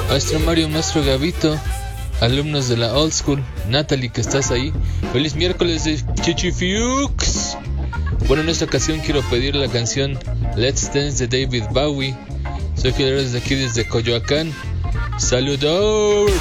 Maestro Mario, Maestro Gabito, alumnos de la Old School, Natalie, que estás ahí. Feliz miércoles de Chichifiux. Bueno, en esta ocasión quiero pedir la canción Let's Dance de David Bowie. Soy Gilero desde aquí, desde Coyoacán. ¡Saludos!